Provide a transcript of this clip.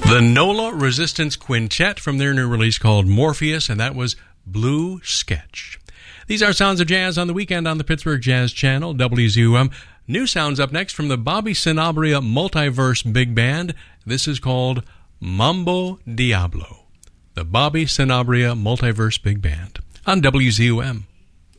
The NOLA Resistance Quintet from their new release called Morpheus, and that was Blue Sketch. These are Sounds of Jazz on the weekend on the Pittsburgh Jazz Channel, WZUM. New sounds up next from the Bobby Sanabria Multiverse Big Band. This is called Mambo Diablo. The Bobby Sanabria Multiverse Big Band on WZUM.